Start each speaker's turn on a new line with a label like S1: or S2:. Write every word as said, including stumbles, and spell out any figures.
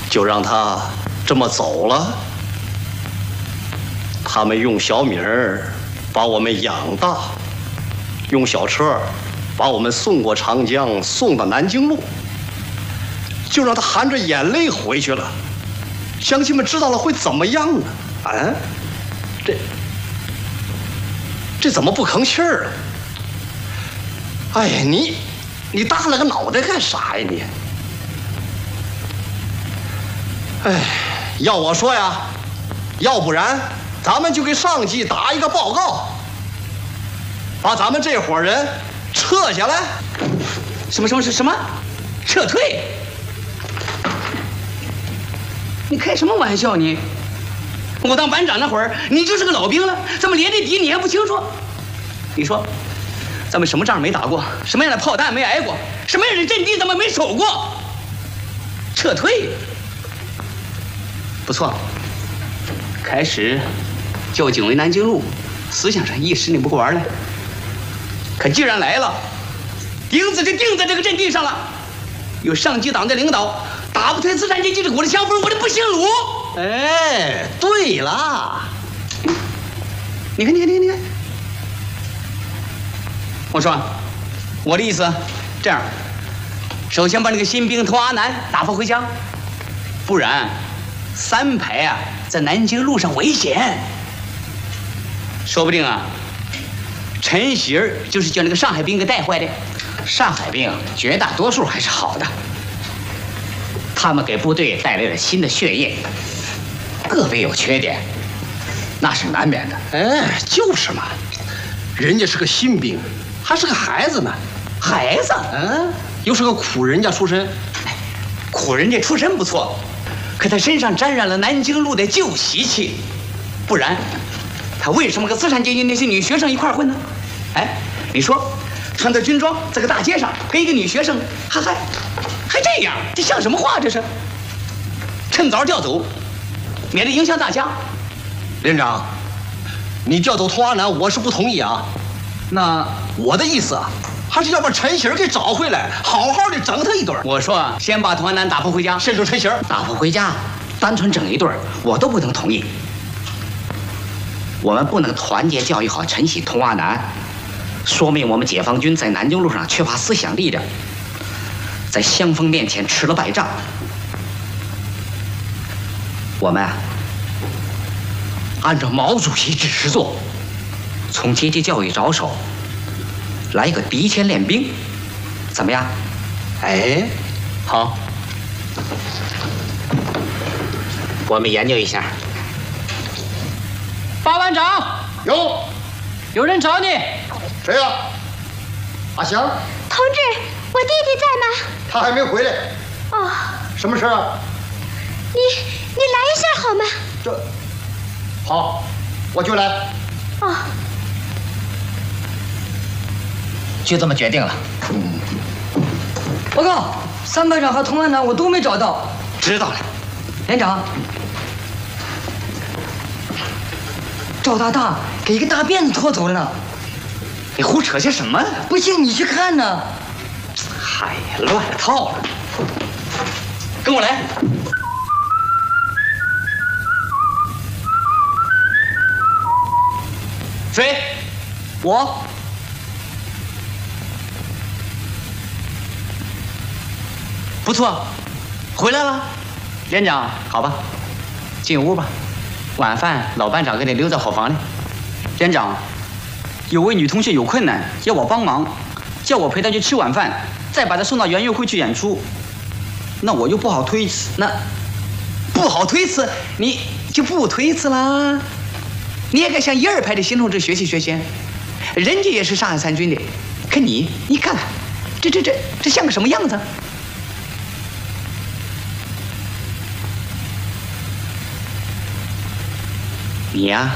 S1: 就让他这么走了。他们用小米儿把我们养大，用小车把我们送过长江，送到南京路，就让他含着眼泪回去了。乡亲们知道了会怎么样呢？啊，这这怎么不吭气儿啊？哎呀，你你大了个脑袋干啥呀你？哎，要我说呀，要不然咱们就给上级打一个报告，把咱们这伙人撤下来。
S2: 什么什么是什么？撤退？你开什么玩笑你？我当班长那会儿，你就是个老兵了，怎么连这敌你还不清楚？你说，咱们什么仗没打过？什么样的炮弹没挨过？什么样的阵地咱们没守过？撤退？不错，开始就警卫南京路，思想上一时拧不过弯来。可既然来了，钉子就钉在这个阵地上了。有上级党的领导，打不退资产阶级这股子强风，我就不姓鲁。
S1: 哎，对了，
S2: 你看，你看，你看，你看。我说，我的意思，这样，首先把那个新兵童阿南打发回家，不然三排啊在南京路上危险。说不定啊，陈喜儿就是叫那个上海兵给带坏的。
S3: 上海兵绝大多数还是好的，他们给部队带来了新的血液，个别有缺点，那是难免的。
S1: 哎，就是嘛，人家是个新兵，还是个孩子呢。
S2: 孩子，
S1: 嗯，又是个苦人家出身。
S2: 哎，苦人家出身不错，可他身上沾染了南京路的旧习气，不然他为什么和资产阶级那些女学生一块混呢？哎，你说，穿着军装在个大街上跟一个女学生，还还还这样，这像什么话？这是趁早调走，免得影响大家。
S1: 连长，你调走童阿南，我是不同意啊。那我的意思啊，还是要把陈喜儿给找回来，好好的整他一顿。
S2: 我说，先把童阿南打发回家，
S1: 慎重陈喜儿
S3: 打发回家，单纯整一顿，我都不能同意。我们不能团结教育好陈喜、童阿南，说明我们解放军在南京路上缺乏思想力量，在湘风面前吃了败仗。我们啊，按照毛主席指示做，从阶级教育着手，来个敌前练兵，怎么样？
S1: 哎，
S3: 好，我们研究一下。
S4: 八班长，
S1: 有
S4: 有人找你。
S1: 谁呀、啊？阿祥。
S5: 同志，我弟弟在吗？
S1: 他还没回来。
S5: 哦。
S1: 什么事啊？
S5: 你你来一下好吗？
S1: 这，好，我就来。
S5: 哦。
S3: 就这么决定了。
S4: 嗯。报告，三班长和童安南我都没找到。
S2: 知道了，
S4: 连长。赵大大给一个大辫子拖走了呢。
S2: 你胡扯些什么？
S4: 不信你去看呢。
S2: 嗨呀，乱了套了。跟我来。谁？
S4: 我。
S2: 不错，回来了。连长，好吧，进屋吧。晚饭老班长给你留在伙房里。连长，有位女同学有困难，要我帮忙，叫我陪她去吃晚饭，再把她送到园游会去演出。那我又不好推辞，那不好推辞，你就不推辞啦。你也该向一二排的新同志学习学习，人家也是上海参军的，可你，你看看，这这这这像个什么样子？你呀、啊。